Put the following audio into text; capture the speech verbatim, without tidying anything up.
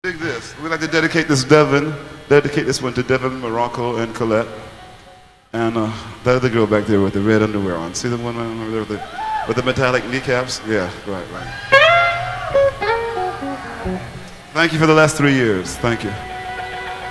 Dig this. We'd like to dedicate this Devon, dedicate this one to Devon, Morocco, and Colette. And uh, that other girl back there with the red underwear on. See the one over there with the, with the metallic kneecaps? Yeah, right, right. Thank you for the last three years. Thank you.